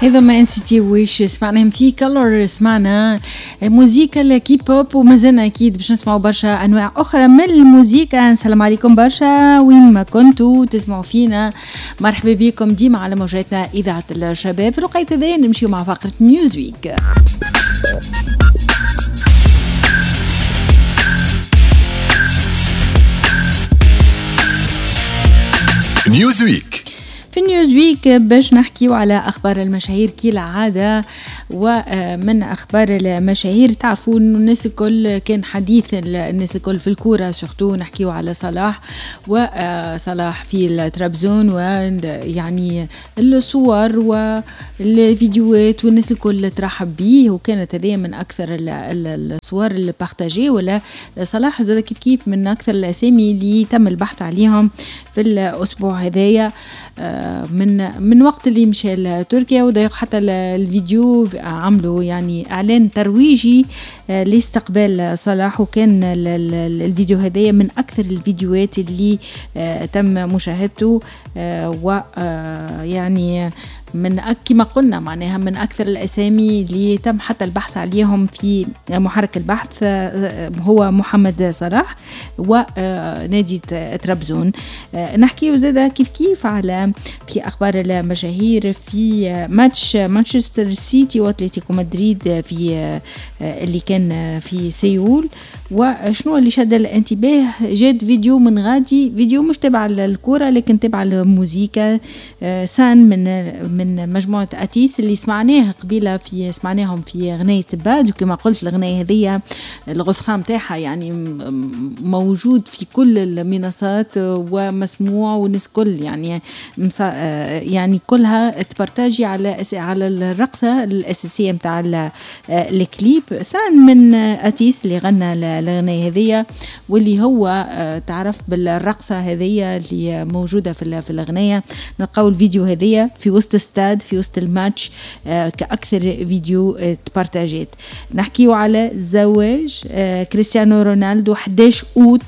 هذا ما انسيتي ويش سمعناهم في كلر، سمعنا موسيقى الكيب هوب، ومازلنا اكيد باش نسمعوا برشا انواع اخرى من الموسيقى. السلام عليكم برشا وين ما كنتوا تسمعوا فينا، مرحبا بكم ديما على موجاتنا اذاعه الشباب. في الوقت هذا نمشيو مع فقره نيوز ويك. نيوز ويك. في النيوز ويك باش نحكيو على أخبار المشاهير كالعادة. ومن أخبار المشاهير تعرفوا أنه الناس الكل كان حديث الناس الكل في الكورة، سورتو نحكيو على صلاح وصلاح في الترابزون، ويعني الصور والفيديوهات والناس الكل ترحب به، وكانت هذه من أكثر الصور اللي بارتاجي. ولا صلاح زاد كيف من أكثر الأسامي اللي تم البحث عليهم في الأسبوع هذايا من وقت اللي مشى لتركيا. وضيق حتى الفيديو عملوا يعني إعلان ترويجي لاستقبال صلاح، وكان الفيديو هذايا من أكثر الفيديوهات اللي تم مشاهدته، ويعني من كما قلنا معناها من أكثر الأسامي اللي تم حتى البحث عليهم في محرك البحث هو محمد صلاح ونادي طرابزون. نحكي وزادة كيف على في أخبار المشاهير في ماتش مانشستر سيتي وأتلتيكو مدريد في اللي كان في سيول. وشنو اللي شد الانتباه؟ جاد فيديو من غادي، فيديو مش تبع الكورة لكن تبع الموسيقى، سان من مجموعة أتيس اللي سمعناهم في غنية باد. وكما قلت الغنية هذه الغفخان متاعها يعني موجود في كل المنصات ومسموع، والناس كل يعني كلها تبرتاجي على الرقصة الأساسية متاع الكليب. سان من أتيس اللي غنى الغنية هذه، واللي هو تعرف بالرقصة هذه اللي موجودة في الغنية. نلقاو الفيديو هذه في وسط استاد في وسط الماتش كأكثر فيديو تبارتاجيت. نحكيو على زواج كريستيانو رونالدو 11 أوت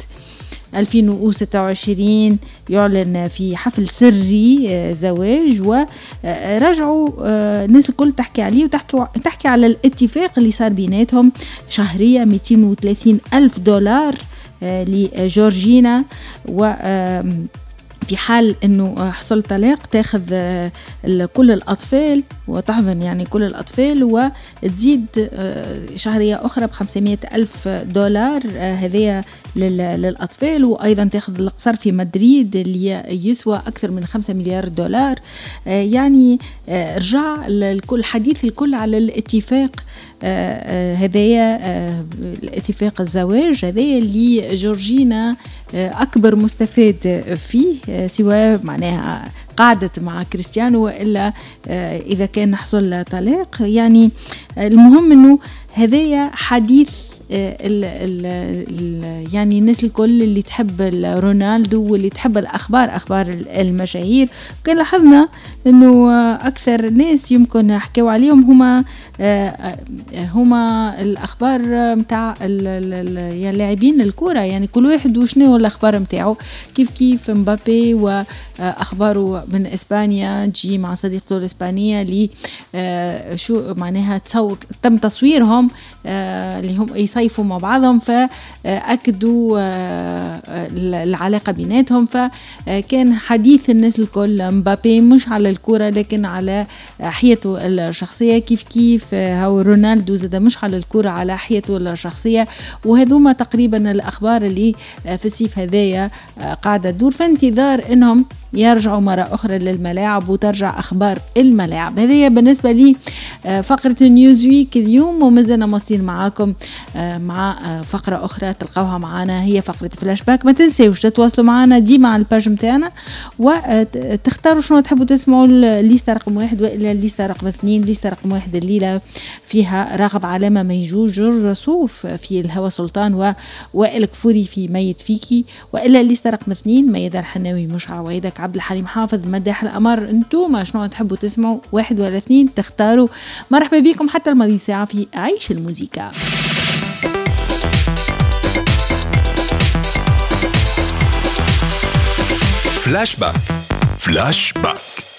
2026 يعلن في حفل سري زواج، ورجعوا الناس الكل تحكي عليه وتحكي على الاتفاق اللي صار بيناتهم شهرية $230,000 لجورجينا. و في حال انه حصل طلاق تاخذ كل الاطفال وتحضن يعني كل الاطفال، وتزيد شهرية اخرى $500,000 هذه للاطفال. وايضا تاخذ القصر في مدريد اللي يسوى اكثر من $5 مليار. يعني رجع الكل حديث الكل على الاتفاق هذايا، الاتفاق الزواج هذايا اللي جورجينا أكبر مستفاد فيه، سواء معناها قعدت مع كريستيانو وإلا إذا كان حصل طلاق. يعني المهم أنه هذايا حديث يعني الناس الكل اللي تحب رونالدو واللي تحب أخبار المشاهير. كان لاحظنا أنه أكثر ناس يمكن حكوا عليهم هما الأخبار متاع اللاعبين الكرة، يعني كل واحد وشنو الأخبار متاعه. كيف مبابي وأخباره من إسبانيا تجي مع صديقته الإسبانية اللي شو معناها تم تصويرهم اللي هم يصيفوا مع بعضهم، فأكدوا العلاقة بيناتهم. فكان حديث الناس الكل مبابي مش على الكرة لكن على حياته الشخصية، كيف هو رونالدو زاد مش على الكرة على حياته الشخصية. وهذوما تقريبا الأخبار اللي في الصيف هذايا قاعدة تدور في انتظار انهم يرجعوا مرة أخرى للملاعب وترجع أخبار الملاعب. هذه بالنسبة لي فقرة نيوز ويك اليوم، ومازلنا مواصلين معاكم مع فقرة أخرى تلقوها معنا هي فقرة فلاش باك. ما تنسيوش تتواصلوا معنا ديما على الباج متاعنا وتختاروا شنو تحبوا تسمعوا، الليستة رقم 1 وإلا الليستة رقم 2. الليستة رقم 1 الليلة فيها راغب علامة ميجوج، جورج رسوف في الهوى سلطان، وائل كفوري في ميت فيكي، وإلا الليستة رقم 2 ميادة الحناوي مش عوايدك، عبد الحليم حافظ، مداح الأمر. انتم شنو تحبوا تسمعوا 1 ولا 2 تختاروا. مرحبا بكم حتى الماضي ساعة في عيش الموسيقى. فلاش باك.